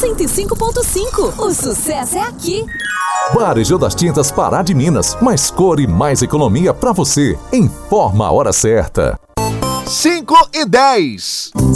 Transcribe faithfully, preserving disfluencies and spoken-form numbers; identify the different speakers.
Speaker 1: cento e cinco ponto cinco. O sucesso é aqui.
Speaker 2: Varejão das Tintas Pará de Minas. Mais cor e mais economia pra você. Informa a hora certa.
Speaker 3: cinco e dez.